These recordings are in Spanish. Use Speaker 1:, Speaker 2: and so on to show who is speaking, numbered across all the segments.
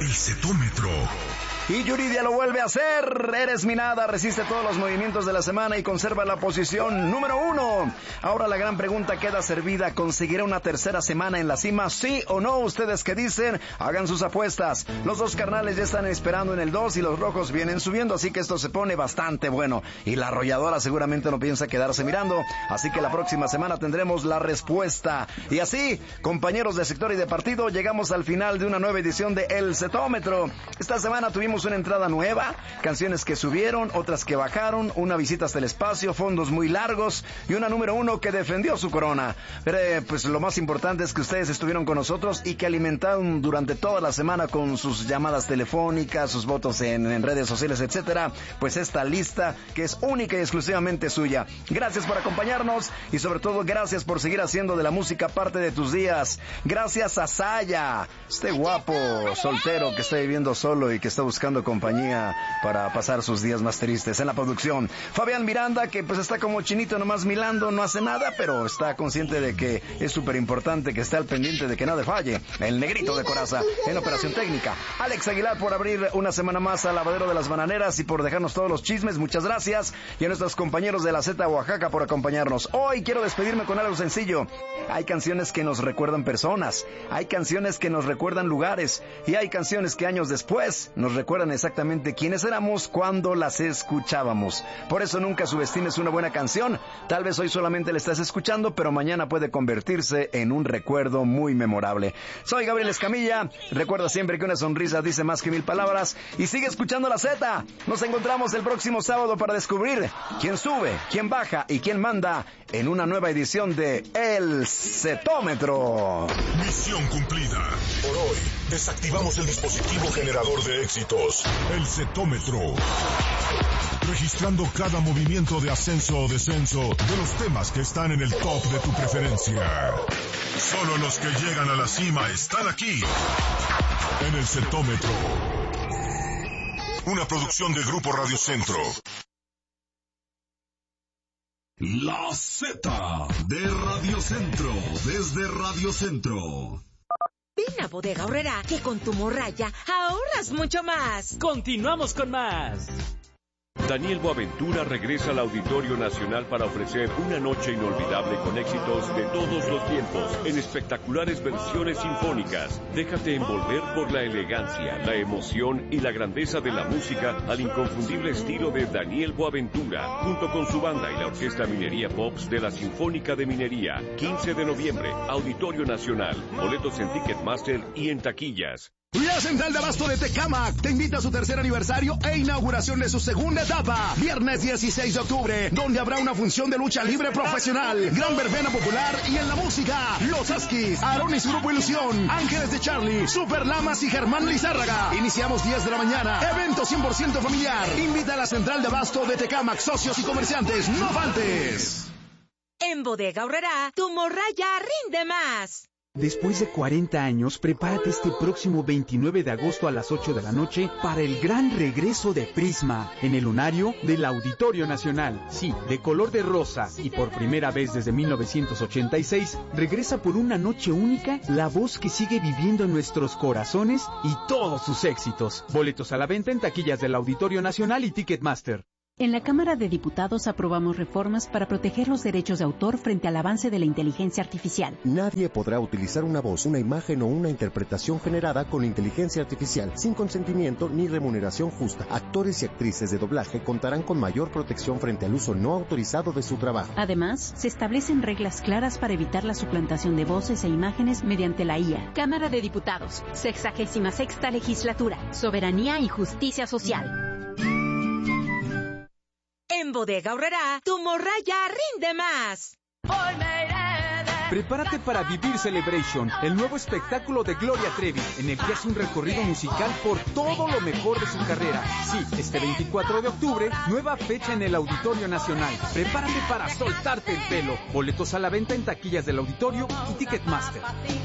Speaker 1: El cetómetro.
Speaker 2: Y Yuridia lo vuelve a hacer. Eres mi nada, resiste todos los movimientos de la semana y conserva la posición número 1. Ahora la gran pregunta queda servida. ¿Conseguirá una tercera semana en la cima? ¿Sí o no? Ustedes que dicen, hagan sus apuestas. Los dos carnales ya están esperando en el 2 y los rojos vienen subiendo, así que esto se pone bastante bueno. Y la arrolladora seguramente no piensa quedarse mirando, así que la próxima semana tendremos la respuesta. Y así, compañeros de sector y de partido, llegamos al final de una nueva edición de El Cetómetro. Esta semana tuvimos una entrada nueva, canciones que subieron, otras que bajaron, una visita hasta el espacio, fondos muy largos y una número 1 que defendió su corona. Pero pues lo más importante es que ustedes estuvieron con nosotros y que alimentaron durante toda la semana con sus llamadas telefónicas, sus votos en redes sociales, etcétera, pues esta lista que es única y exclusivamente suya. Gracias por acompañarnos y sobre todo gracias por seguir haciendo de la música parte de tus días. Gracias a Saya, este guapo soltero que está viviendo solo y que está buscando compañía para pasar sus días más tristes. En la producción, Fabián Miranda, que pues está como chinito nomás milando, no hace nada, pero está consciente de que es súper importante que esté al pendiente de que nada falle. El negrito de Coraza en operación técnica. Alex Aguilar por abrir una semana más al lavadero de las bananeras y por dejarnos todos los chismes, muchas gracias. Y a nuestros compañeros de la Z Oaxaca por acompañarnos. Hoy quiero despedirme con algo sencillo. Hay canciones que nos recuerdan personas, hay canciones que nos recuerdan lugares y hay canciones que años después nos recuerdan exactamente quiénes éramos cuando las escuchábamos. Por eso nunca subestimes una buena canción. Tal vez hoy solamente la estás escuchando, pero mañana puede convertirse en un recuerdo muy memorable. Soy Gabriel Escamilla. Recuerda siempre que una sonrisa dice más que 1000 palabras y sigue escuchando la Z. Nos encontramos el próximo sábado para descubrir quién sube, quién baja y quién manda en una nueva edición de El Cetómetro.
Speaker 1: Misión cumplida. Por hoy, desactivamos el dispositivo generador de éxitos, el cetómetro. Registrando cada movimiento de ascenso o descenso de los temas que están en el top de tu preferencia. Solo los que llegan a la cima están aquí, en el cetómetro. Una producción del Grupo Radio Centro. La Z de Radio Centro, desde Radio Centro.
Speaker 3: Ven a Bodega Aurrerá, que con tu morralla ahorras mucho más.
Speaker 4: Continuamos con más.
Speaker 5: Daniel Boaventura regresa al Auditorio Nacional para ofrecer una noche inolvidable con éxitos de todos los tiempos, en espectaculares versiones sinfónicas. Déjate envolver por la elegancia, la emoción y la grandeza de la música al inconfundible estilo de Daniel Boaventura, junto con su banda y la Orquesta Minería Pops de la Sinfónica de Minería. 15 de noviembre, Auditorio Nacional. Boletos en Ticketmaster y en taquillas.
Speaker 6: La Central de Abasto de Tecámac te invita a su tercer aniversario e inauguración de su segunda etapa, viernes 16 de octubre, donde habrá una función de lucha libre profesional, gran verbena popular y en la música, Los Askis, Aaron y su Grupo Ilusión, Ángeles de Charlie, Super Lamas y Germán Lizárraga. Iniciamos 10 de la mañana, evento 100% familiar. Invita a la Central de Abasto de Tecámac, socios y comerciantes, no faltes.
Speaker 3: En Bodega Aurrerá, tu morralla rinde más.
Speaker 7: Después de 40 años, prepárate este próximo 29 de agosto a las 8 de la noche para el gran regreso de Prisma en el lunario del Auditorio Nacional. Sí, de color de rosa y por primera vez desde 1986, regresa por una noche única la voz que sigue viviendo en nuestros corazones y todos sus éxitos. Boletos a la venta en taquillas del Auditorio Nacional y Ticketmaster.
Speaker 8: En la Cámara de Diputados aprobamos reformas para proteger los derechos de autor frente al avance de la inteligencia artificial.
Speaker 9: Nadie podrá utilizar una voz, una imagen o una interpretación generada con inteligencia artificial sin consentimiento ni remuneración justa. Actores y actrices de doblaje contarán con mayor protección frente al uso no autorizado de su trabajo.
Speaker 8: Además, se establecen reglas claras para evitar la suplantación de voces e imágenes mediante la IA.
Speaker 10: Cámara de Diputados, 66ª Legislatura, Soberanía y Justicia Social.
Speaker 3: En Bodega Aurrerá, tu morralla rinde más.
Speaker 7: Prepárate para vivir Celebration, el nuevo espectáculo de Gloria Trevi, en el que hace un recorrido musical por todo lo mejor de su carrera. Sí, este 24 de octubre, nueva fecha en el Auditorio Nacional. Prepárate para soltarte el pelo. Boletos a la venta en taquillas del Auditorio y Ticketmaster.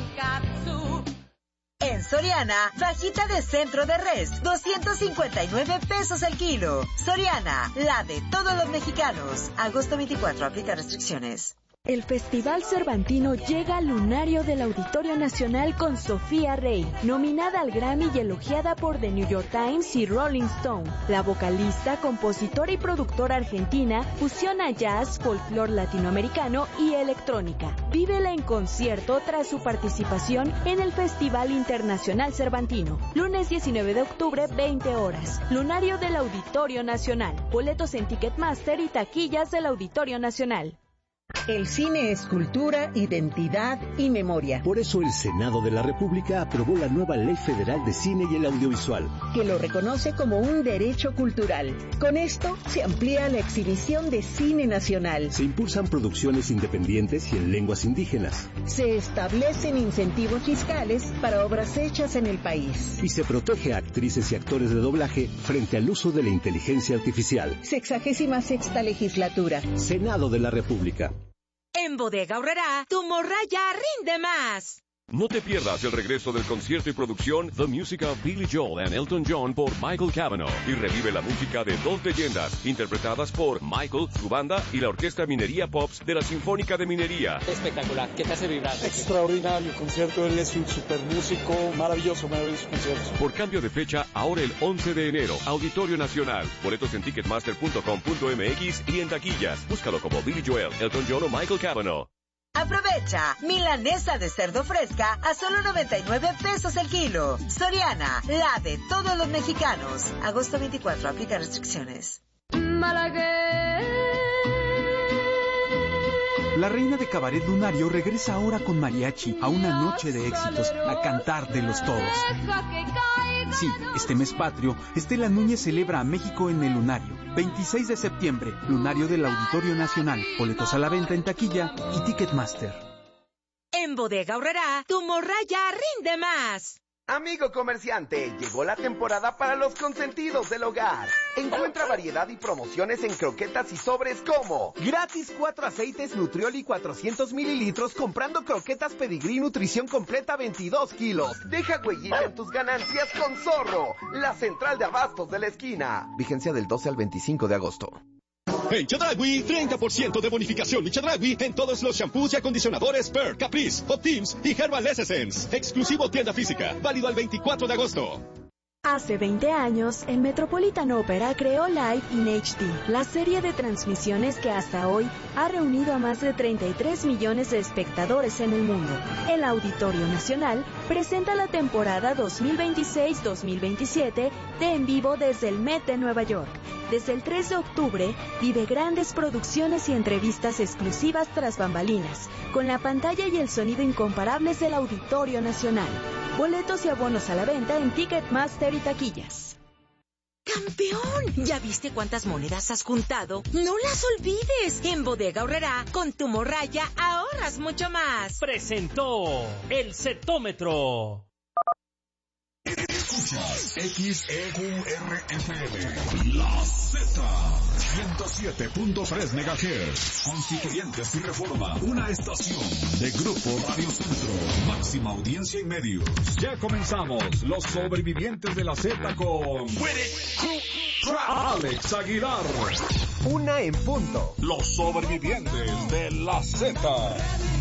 Speaker 3: En Soriana, fajita de centro de res, 259 pesos el kilo. Soriana, la de todos los mexicanos. Agosto 24, aplica restricciones.
Speaker 11: El Festival Cervantino llega al lunario del Auditorio Nacional con Sofía Rey, nominada al Grammy y elogiada por The New York Times y Rolling Stone. La vocalista, compositora y productora argentina fusiona jazz, folclore latinoamericano y electrónica. Vívela en concierto tras su participación en el Festival Internacional Cervantino. Lunes 19 de octubre, 20 horas. Lunario del Auditorio Nacional. Boletos en Ticketmaster y taquillas del Auditorio Nacional.
Speaker 12: El cine es cultura, identidad y memoria.
Speaker 13: Por eso el Senado de la República aprobó la nueva Ley Federal de Cine y el Audiovisual,
Speaker 12: que lo reconoce como un derecho cultural. Con esto se amplía la exhibición de cine nacional.
Speaker 13: Se impulsan producciones independientes y en lenguas indígenas.
Speaker 12: Se establecen incentivos fiscales para obras hechas en el país.
Speaker 13: Y se protege a actrices y actores de doblaje frente al uso de la inteligencia artificial.
Speaker 12: 66ª legislatura.
Speaker 13: Senado de la República.
Speaker 3: En Bodega Aurrerá, tu morralla rinde más.
Speaker 5: No te pierdas el regreso del concierto y producción The Music of Billy Joel and Elton John por Michael Cavanaugh y revive la música de dos leyendas interpretadas por Michael, su banda y la Orquesta Minería Pops de la Sinfónica de Minería.
Speaker 4: Espectacular, ¿qué te hace vibrar?
Speaker 14: Extraordinario concierto, él es un super músico, maravilloso concierto.
Speaker 5: Por cambio de fecha, ahora el 11 de enero, Auditorio Nacional. Boletos en ticketmaster.com.mx y en taquillas. Búscalo como Billy Joel, Elton John o Michael Cavanaugh.
Speaker 3: Aprovecha, milanesa de cerdo fresca a solo 99 pesos el kilo. Soriana, la de todos los mexicanos. Agosto 24, aplica restricciones.
Speaker 7: La reina de Cabaret Lunario regresa ahora con mariachi a una noche de éxitos, a cantar de los todos. Sí, este mes patrio, Estela Núñez celebra a México en el Lunario. 26 de septiembre, Lunario del Auditorio Nacional. Boletos a la venta en taquilla y Ticketmaster.
Speaker 3: En Bodega Aurrerá, tu morralla rinde más.
Speaker 15: Amigo comerciante, llegó la temporada para los consentidos del hogar. Encuentra variedad y promociones en croquetas y sobres como gratis 4 aceites Nutrioli 400 mililitros comprando croquetas Pedigrí Nutrición Completa 22 kilos. Deja huellita en tus ganancias con Zorro, la central de abastos de la esquina. Vigencia del 12 al 25 de agosto.
Speaker 16: En Chedraui, 30% de bonificación Chedraui en todos los shampoos y acondicionadores Per, Caprice, Optims y Herbal Essence. Exclusivo tienda física, válido al 24 de agosto.
Speaker 11: Hace 20 años, el Metropolitan Opera creó Live in HD, la serie de transmisiones que hasta hoy ha reunido a más de 33 millones de espectadores en el mundo. El Auditorio Nacional presenta la temporada 2026-2027 de En Vivo desde el Met de Nueva York. Desde el 3 de octubre, vive grandes producciones y entrevistas exclusivas tras bambalinas, con la pantalla y el sonido incomparables del Auditorio Nacional. Boletos y abonos a la venta en Ticketmaster y taquillas.
Speaker 3: ¡Campeón! ¿Ya viste cuántas monedas has juntado? ¡No las olvides! En Bodega Aurrerá, con tu morralla ahorras mucho más.
Speaker 4: Presentó el Cetómetro.
Speaker 1: Escuchas XEQRFM, La Z, 107.3 MHz, Constituyentes y Reforma, una estación de Grupo Radio Centro, máxima audiencia en medios. Ya comenzamos, los sobrevivientes de la Z con Alex Aguilar.
Speaker 15: 1 en punto.
Speaker 1: Los sobrevivientes de la Z.